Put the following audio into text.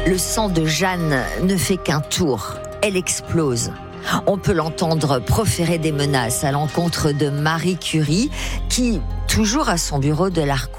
Le sang de Jeanne ne fait qu'un tour. Elle explose. On peut l'entendre proférer des menaces à l'encontre de Marie Curie, qui, toujours à son bureau de l'Harcourt,